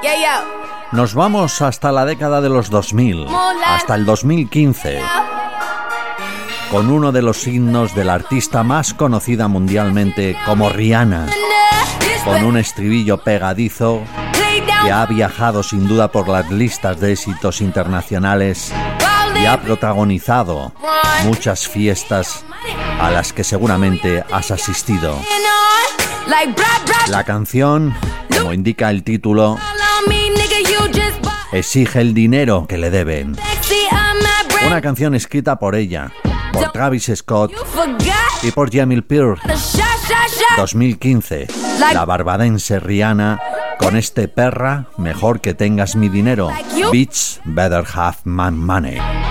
Nos vamos hasta la década de los 2000, hasta el 2015, con uno de los signos de la artista más conocida mundialmente como Rihanna, con un estribillo pegadizo que ha viajado sin duda por las listas de éxitos internacionales y ha protagonizado muchas fiestas a las que seguramente has asistido. La canción, como indica el título, exige el dinero que le deben. Una canción escrita por ella, por Travis Scott y por Jamil Pearl. 2015, la barbadense Rihanna con este Perra, mejor que tengas mi dinero. Bitch, better have my money.